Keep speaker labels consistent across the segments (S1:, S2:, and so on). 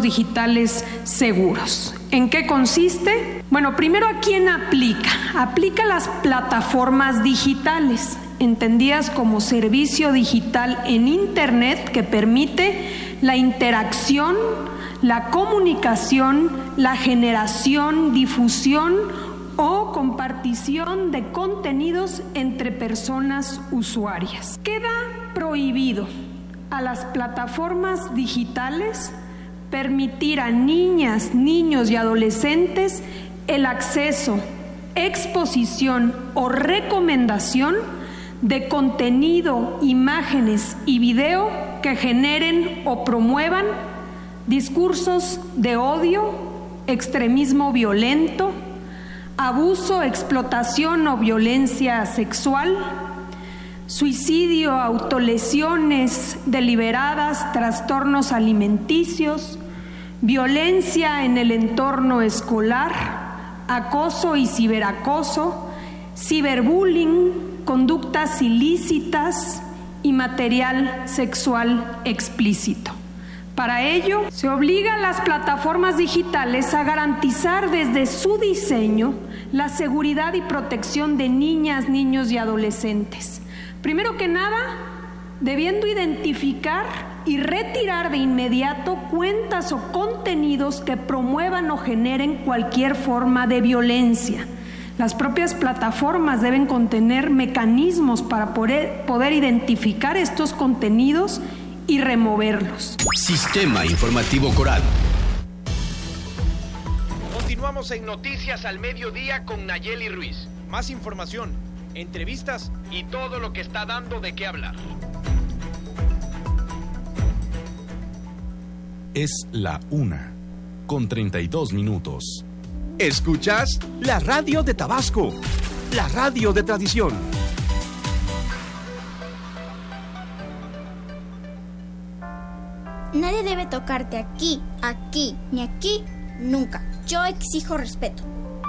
S1: digitales seguros. ¿En qué consiste? Bueno, primero, ¿a quién aplica? Aplica a las plataformas digitales, entendidas como servicio digital en Internet que permite la interacción, la comunicación, la generación, difusión o compartición de contenidos entre personas usuarias. Queda prohibido a las plataformas digitales permitir a niñas, niños y adolescentes el acceso, exposición o recomendación de contenido, imágenes y video que generen o promuevan discursos de odio, extremismo violento, abuso, explotación o violencia sexual, suicidio, autolesiones deliberadas, trastornos alimenticios, violencia en el entorno escolar, acoso y ciberacoso, ciberbullying, conductas ilícitas y material sexual explícito. Para ello, se obliga a las plataformas digitales a garantizar desde su diseño la seguridad y protección de niñas, niños y adolescentes. Primero que nada, debiendo identificar y retirar de inmediato cuentas o contenidos que promuevan o generen cualquier forma de violencia. Las propias plataformas deben contener mecanismos para poder identificar estos contenidos y removerlos.
S2: Sistema Informativo Coral.
S3: Continuamos en Noticias al Mediodía con Nayeli Ruiz.
S4: Más información, entrevistas
S3: y todo lo que está dando de qué hablar.
S5: Es la 1:32.
S6: Escuchas la radio de Tabasco, la radio de tradición.
S7: Nadie debe tocarte aquí, ni aquí, nunca. Yo exijo respeto.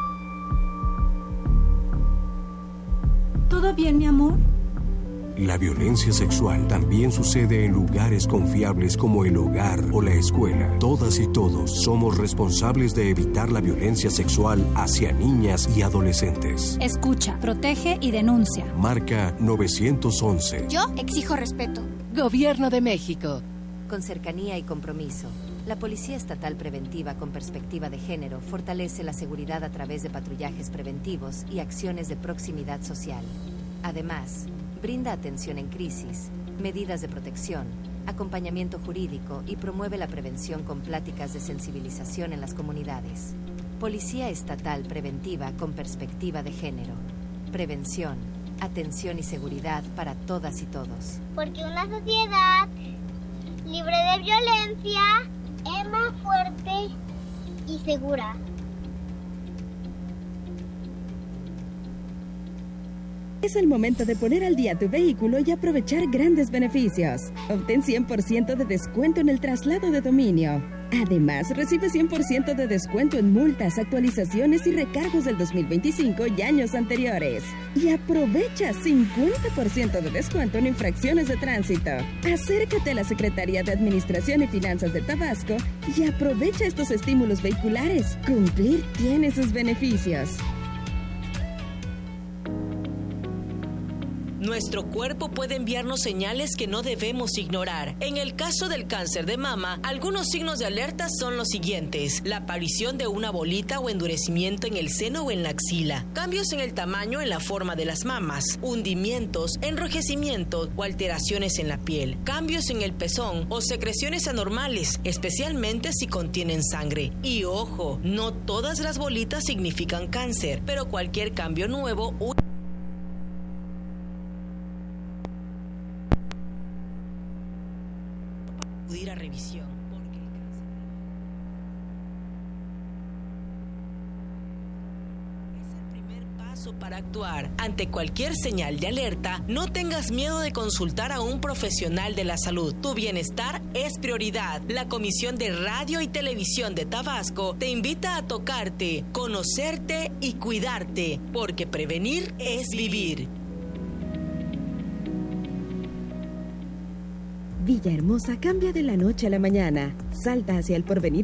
S8: ¿Todo bien, mi amor?
S9: La violencia sexual también sucede en lugares confiables como el hogar o la escuela. Todas y todos somos responsables de evitar la violencia sexual hacia niñas y adolescentes.
S8: Escucha, protege y denuncia.
S9: Marca 911.
S7: Yo exijo respeto.
S10: Gobierno de México.
S11: Con cercanía y compromiso, la Policía Estatal Preventiva con Perspectiva de Género fortalece la seguridad a través de patrullajes preventivos y acciones de proximidad social. Además, brinda atención en crisis, medidas de protección, acompañamiento jurídico y promueve la prevención con pláticas de sensibilización en las comunidades. Policía Estatal Preventiva con Perspectiva de Género. Prevención, atención y seguridad para todas y todos.
S12: Porque una sociedad libre de violencia es más fuerte y segura.
S13: Es el momento de poner al día tu vehículo y aprovechar grandes beneficios. Obtén 100% de descuento en el traslado de dominio. Además, recibe 100% de descuento en multas, actualizaciones y recargos del 2025 y años anteriores. Y aprovecha 50% de descuento en infracciones de tránsito. Acércate a la Secretaría de Administración y Finanzas de Tabasco y aprovecha estos estímulos vehiculares. Cumplir tiene sus beneficios.
S14: Nuestro cuerpo puede enviarnos señales que no debemos ignorar. En el caso del cáncer de mama, algunos signos de alerta son los siguientes: la aparición de una bolita o endurecimiento en el seno o en la axila, cambios en el tamaño en la forma de las mamas, hundimientos, enrojecimientos o alteraciones en la piel, cambios en el pezón o secreciones anormales, especialmente si contienen sangre. Y ojo, no todas las bolitas significan cáncer, pero cualquier cambio nuevo acudir a revisión, porque el cáncer es el primer paso para actuar. Ante cualquier señal de alerta, no tengas miedo de consultar a un profesional de la salud. Tu bienestar es prioridad. La Comisión de Radio y Televisión de Tabasco te invita a tocarte, conocerte y cuidarte, porque prevenir es vivir.
S13: Villahermosa cambia de la noche a la mañana. Salta hacia el porvenir